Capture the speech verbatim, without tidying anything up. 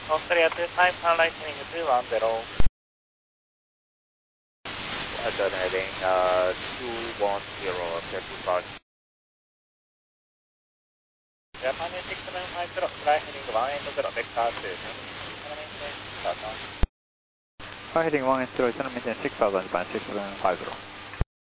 Australia two five, turn right heading two one zero. Turn heading uh, two one zero, Airport Park. Japan six seven five zero, fly heading one eight zero, vector two. Fly heading one eight zero, channel maintain six thousand, Japan six seven five zero.